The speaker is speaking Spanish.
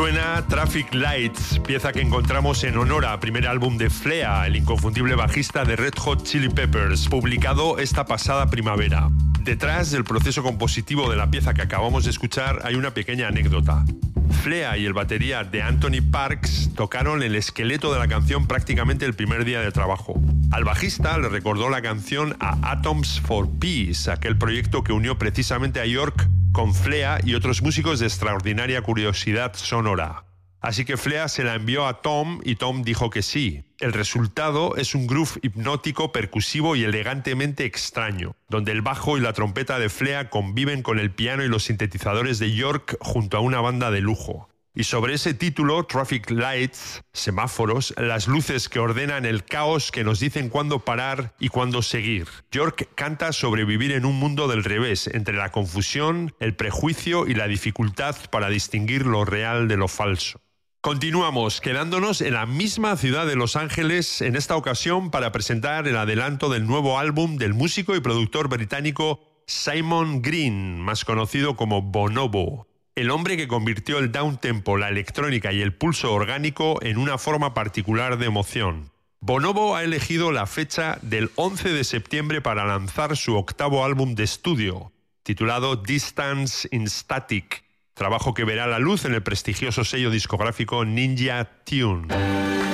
Suena Traffic Lights, pieza que encontramos en honor a primer álbum de Flea, el inconfundible bajista de Red Hot Chili Peppers, publicado esta pasada primavera. Detrás del proceso compositivo de la pieza que acabamos de escuchar hay una pequeña anécdota. Flea y el batería de Anthony Parks tocaron el esqueleto de la canción prácticamente el primer día de trabajo. Al bajista le recordó la canción a Atoms for Peace, aquel proyecto que unió precisamente a York con Flea y otros músicos de extraordinaria curiosidad sonora. Así que Flea se la envió a Tom y Tom dijo que sí. El resultado es un groove hipnótico, percusivo y elegantemente extraño, donde el bajo y la trompeta de Flea conviven con el piano y los sintetizadores de York junto a una banda de lujo. Y sobre ese título, Traffic Lights, semáforos, las luces que ordenan el caos, que nos dicen cuándo parar y cuándo seguir. York canta sobre vivir en un mundo del revés, entre la confusión, el prejuicio y la dificultad para distinguir lo real de lo falso. Continuamos, quedándonos en la misma ciudad de Los Ángeles, en esta ocasión para presentar el adelanto del nuevo álbum del músico y productor británico Simon Green, más conocido como Bonobo. El hombre que convirtió el downtempo, la electrónica y el pulso orgánico en una forma particular de emoción. Bonobo ha elegido la fecha del 11 de septiembre para lanzar su octavo álbum de estudio, titulado Distance in Static, trabajo que verá la luz en el prestigioso sello discográfico Ninja Tune.